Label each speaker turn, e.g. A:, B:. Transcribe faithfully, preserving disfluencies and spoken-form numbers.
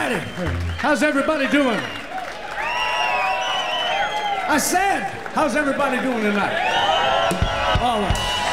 A: righty. How's everybody doing? I said, how's everybody doing tonight? All right.